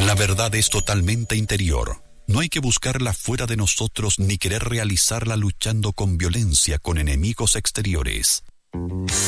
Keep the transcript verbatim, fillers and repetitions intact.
La verdad es totalmente interior. No hay que buscarla fuera de nosotros ni querer realizarla luchando con violencia con enemigos exteriores.